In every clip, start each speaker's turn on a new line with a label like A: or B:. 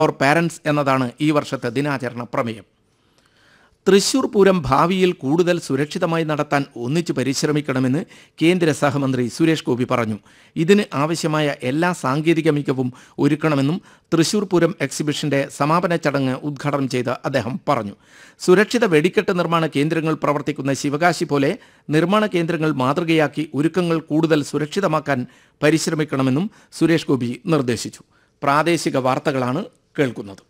A: Four parents എന്നതാണ് ഈ വർഷത്തെ ദിനാചരണ പ്രമേയം. തൃശൂർ പൂരം ഭാവിയിൽ കൂടുതൽ സുരക്ഷിതമായി നടത്താൻ ഒന്നിച്ച് പരിശ്രമിക്കണമെന്ന് കേന്ദ്ര സഹമന്ത്രി സുരേഷ് ഗോപി പറഞ്ഞു. ഇതിന് ആവശ്യമായ എല്ലാ സാങ്കേതിക മികവും ഒരുക്കണമെന്നും തൃശൂർ പൂരം എക്സിബിഷന്റെ സമാപന ചടങ്ങ് ഉദ്ഘാടനം ചെയ്ത് അദ്ദേഹം പറഞ്ഞു. സുരക്ഷിത വെടിക്കെട്ട് നിർമ്മാണ കേന്ദ്രങ്ങൾ പ്രവർത്തിക്കുന്ന ശിവകാശി പോലെ നിർമ്മാണ കേന്ദ്രങ്ങൾ മാതൃകയാക്കി ഒരുക്കങ്ങൾ കൂടുതൽ സുരക്ഷിതമാക്കാൻ പരിശ്രമിക്കണമെന്നും സുരേഷ് ഗോപി നിർദ്ദേശിച്ചു. പ്രാദേശിക വാർത്തകളാണ് കേൾക്കുന്നത്.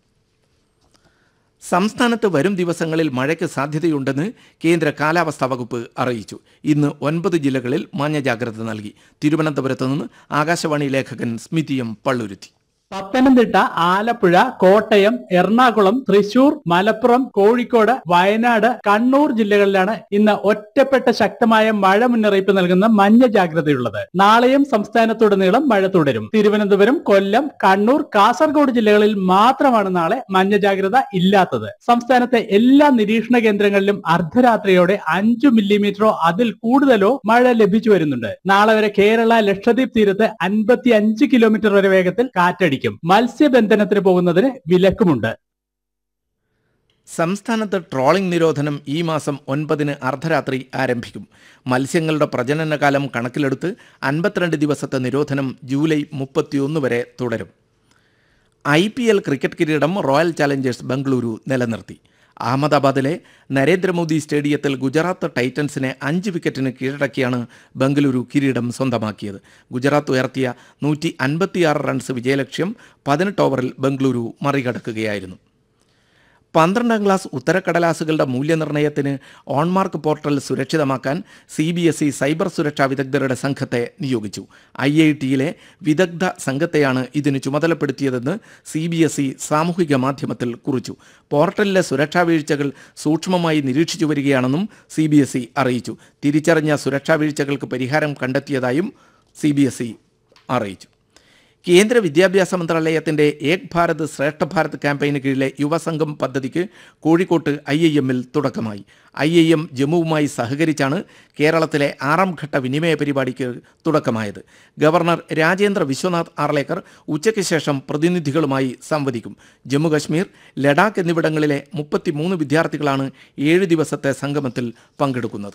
A: സംസ്ഥാനത്ത് വരും ദിവസങ്ങളിൽ മഴയ്ക്ക് സാധ്യതയുണ്ടെന്ന് കേന്ദ്ര കാലാവസ്ഥാ വകുപ്പ് അറിയിച്ചു. ഇന്ന് 9 ജില്ലകളിൽ മഞ്ഞ ജാഗ്രത നൽകി. തിരുവനന്തപുരത്ത് നിന്ന് ആകാശവാണി ലേഖകൻ സ്മിതി എം പള്ളുരുത്തി.
B: പത്തനംതിട്ട, ആലപ്പുഴ, കോട്ടയം, എറണാകുളം, തൃശൂർ, മലപ്പുറം, കോഴിക്കോട്, വയനാട്, കണ്ണൂർ ജില്ലകളിലാണ് ഇന്ന് ഒറ്റപ്പെട്ട ശക്തമായ മഴ മുന്നറിയിപ്പ് നൽകുന്ന മഞ്ഞ ജാഗ്രതയുള്ളത്. നാളെയും സംസ്ഥാനത്തുടനീളം മഴ തുടരും. തിരുവനന്തപുരം, കൊല്ലം, കണ്ണൂർ, കാസർഗോഡ് ജില്ലകളിൽ മാത്രമാണ് നാളെ മഞ്ഞ ജാഗ്രത ഇല്ലാത്തത്. സംസ്ഥാനത്തെ എല്ലാ നിരീക്ഷണ കേന്ദ്രങ്ങളിലും അർദ്ധരാത്രിയോടെ 5 മില്ലിമീറ്ററോ അതിൽ കൂടുതലോ മഴ ലഭിച്ചു വരുന്നുണ്ട്. നാളെ വരെ കേരള, ലക്ഷദ്വീപ് തീരത്ത് 55 കിലോമീറ്റർ വരെ വേഗത്തിൽ കാറ്റടിക്കും. മത്സ്യബന്ധനത്തിന് പോകുന്നതിന് വിലക്കുമുണ്ട്.
A: സംസ്ഥാനത്ത് ട്രോളിംഗ് നിരോധനം ഈ മാസം 9 അർദ്ധരാത്രി ആരംഭിക്കും. മത്സ്യങ്ങളുടെ പ്രജനനകാലം കണക്കിലെടുത്ത് 52 ദിവസത്തെ നിരോധനം ജൂലൈ 31 വരെ തുടരും. IPL ക്രിക്കറ്റ് കിരീടം റോയൽ ചാലഞ്ചേഴ്സ് ബംഗളൂരു നിലനിർത്തി. അഹമ്മദാബാദിലെ നരേന്ദ്രമോദി സ്റ്റേഡിയത്തിൽ ഗുജറാത്ത് ടൈറ്റൻസിനെ 5 വിക്കറ്റിന് കീഴടക്കിയാണ് ബംഗളൂരു കിരീടം സ്വന്തമാക്കിയത്. ഗുജറാത്ത് ഉയർത്തിയ 156 റൺസ് വിജയലക്ഷ്യം 18 ഓവറിൽ ബംഗളൂരു മറികടക്കുകയായിരുന്നു. 12ാം ക്ലാസ് ഉത്തരക്കടലാസുകളുടെ മൂല്യനിർണ്ണയത്തിന് ഓൺമാർക്ക് പോർട്ടൽ സുരക്ഷിതമാക്കാൻ CBSE സൈബർ സുരക്ഷാ വിദഗ്ധരുടെ സംഘത്തെ നിയോഗിച്ചു. IIT-യിലെ വിദഗ്ധ സംഘത്തെയാണ് ഇതിന് ചുമതലപ്പെടുത്തിയതെന്ന് CBSE സാമൂഹിക മാധ്യമത്തിൽ കുറിച്ചു. പോർട്ടലിലെ സുരക്ഷാ വീഴ്ചകൾ സൂക്ഷ്മമായി നിരീക്ഷിച്ചു വരികയാണെന്നും CBSE അറിയിച്ചു. തിരിച്ചറിഞ്ഞ സുരക്ഷാ വീഴ്ചകൾക്ക് പരിഹാരം കണ്ടെത്തിയതായും CBSE അറിയിച്ചു. കേന്ദ്ര വിദ്യാഭ്യാസ മന്ത്രാലയത്തിൻ്റെ ഏക് ഭാരത് ശ്രേഷ്ഠ ഭാരത് ക്യാമ്പയിന് കീഴിലെ യുവസംഘം പദ്ധതിക്ക് കോഴിക്കോട്ട് IIM-ൽ തുടക്കമായി. IIM ജമ്മുവുമായി സഹകരിച്ചാണ് കേരളത്തിലെ 6ാം ഘട്ട വിനിമയ പരിപാടിക്ക് തുടക്കമായത്. ഗവർണർ രാജേന്ദ്ര വിശ്വനാഥ് ആർലേക്കർ ഉച്ചയ്ക്ക് ശേഷം പ്രതിനിധികളുമായി സംവദിക്കും. ജമ്മു കശ്മീർ, ലഡാക്ക് എന്നിവിടങ്ങളിലെ 33 വിദ്യാർത്ഥികളാണ് 7 ദിവസത്തെ സംഗമത്തിൽ പങ്കെടുക്കുന്നത്.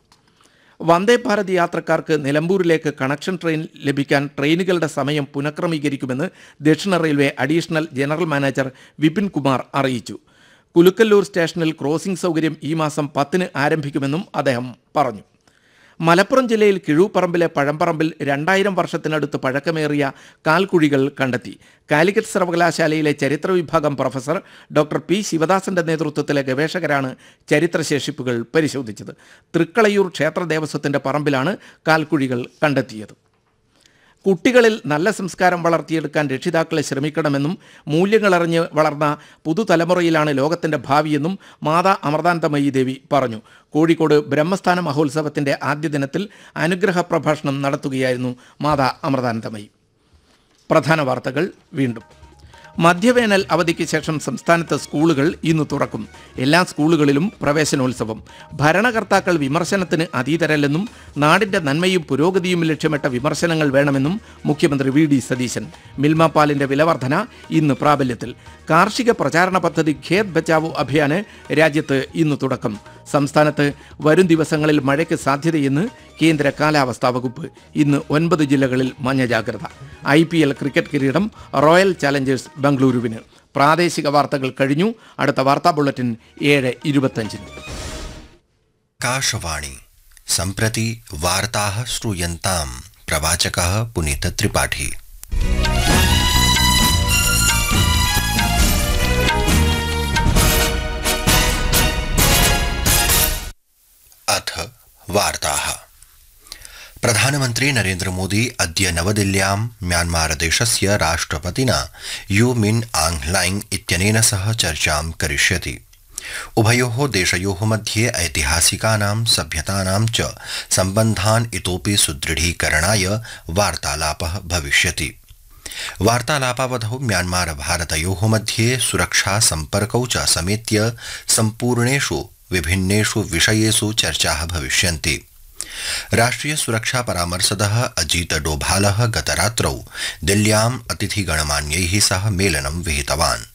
A: വന്ദേ ഭാരത് യാത്രക്കാർക്ക് നിലമ്പൂരിലേക്ക് കണക്ഷൻ ട്രെയിൻ ലഭിക്കാൻ ട്രെയിനുകളുടെ സമയം പുനഃക്രമീകരിക്കുമെന്ന് ദക്ഷിണ railway additional general manager Vipin Kumar അറിയിച്ചു. കുലുക്കല്ലൂർ സ്റ്റേഷനിൽ ക്രോസിംഗ് സൗകര്യം ഈ മാസം 10-ന് ആരംഭിക്കുമെന്നും അദ്ദേഹം പറഞ്ഞു. മലപ്പുറം ജില്ലയിൽ കിഴൂപ്പറമ്പിലെ പഴംപറമ്പിൽ 2000 വർഷത്തിനടുത്ത് പഴക്കമേറിയ കാൽക്കുഴികൾ കണ്ടെത്തി. കാലിക്കറ്റ് സർവകലാശാലയിലെ ചരിത്ര വിഭാഗം പ്രൊഫസർ ഡോക്ടർ P. ശിവദാസന്റെ നേതൃത്വത്തിലെ ഗവേഷകരാണ് ചരിത്രശേഷിപ്പുകൾ പരിശോധിച്ചത്. തൃക്കളയൂർ ക്ഷേത്ര ദേവസ്വത്തിന്റെ പറമ്പിലാണ് കാൽക്കുഴികൾ കണ്ടെത്തിയത്. കുട്ടികളിൽ നല്ല സംസ്കാരം വളർത്തിയെടുക്കാൻ രക്ഷിതാക്കളെ ശ്രമിക്കണമെന്നും മൂല്യങ്ങളറിഞ്ഞ് വളർന്ന പുതുതലമുറയിലാണ് ലോകത്തിൻ്റെ ഭാവിയെന്നും മാതാ അമൃതാനന്ദമയി ദേവി പറഞ്ഞു. കോഴിക്കോട് ബ്രഹ്മസ്ഥാന മഹോത്സവത്തിൻ്റെ ആദ്യ ദിനത്തിൽ അനുഗ്രഹ പ്രഭാഷണം നടത്തുകയായിരുന്നു മാതാ അമൃതാനന്ദമയി. പ്രധാന വാർത്തകൾ വീണ്ടും. മധ്യവേനൽ അവധിക്ക് ശേഷം സംസ്ഥാനത്ത് സ്കൂളുകൾ ഇന്ന് തുറക്കും. എല്ലാ സ്കൂളുകളിലും പ്രവേശനോത്സവം. ഭരണകർത്താക്കൾ വിമർശനത്തിന് അതീതരല്ലെന്നും നാടിൻ്റെ നന്മയും പുരോഗതിയും ലക്ഷ്യമിട്ട വിമർശനങ്ങൾ വേണമെന്നും മുഖ്യമന്ത്രി VD സതീശൻ. മിൽമ പാലിൻ്റെ വിലവർധന ഇന്ന് പ്രാബല്യത്തിൽ. കാർഷിക പ്രചാരണ പദ്ധതി ഖേത് ബച്ചാവോ അഭിയാന് രാജ്യത്ത് ഇന്ന് തുടക്കം. സംസ്ഥാനത്ത് വരും ദിവസങ്ങളിൽ മഴയ്ക്ക് സാധ്യതയെന്ന് കേന്ദ്ര കാലാവസ്ഥാ വകുപ്പ്. ഇന്ന് 9 ജില്ലകളിൽ മഞ്ഞ ജാഗ്രത. IPL ക്രിക്കറ്റ് കിരീടം റോയൽ ചാലഞ്ചേഴ്സ് ബംഗളൂരുവിന്. പ്രാദേശിക വാർത്തകൾ കഴിഞ്ഞു. അടുത്ത വാർത്താ ബുള്ളറ്റിൻ 7:25.
C: आकाशवाणी सम्प्रति वार्ताः श्रूयन्ताम्. प्रवाचकः पुनीत त्रिपाठी. अथ वार्ताः. प्रधानमन्त्री नरेन्द्र मोदी अद्य नवदिल्ल्यां म्यांमार देशस्य राष्ट्रपतिना यू मिन आंग ह्लाइंग इत्यनेन सह चर्चां करिष्यति. उभयोः देशयोः मध्ये ऐतिहासिकानां सभ्यतानां च सम्बन्धान् इतोपि सुदृढीकरणाय वार्तालापः भविष्यति. वार्तालापावधौ म्यांमार भारतयोः मध्ये सुरक्षा सम्पर्कौ च समेत्य सम्पूर्णेषु विभिन्नेषु विषयेषु चर्चाः भविष्यन्ति. राष्ट्रिय सुरक्षा परामर्शदः अजीत डोभालः गतरात्रौ दिल्ल्याम् अतिथिगणमान्यैः सह मेलनं विहितवान्।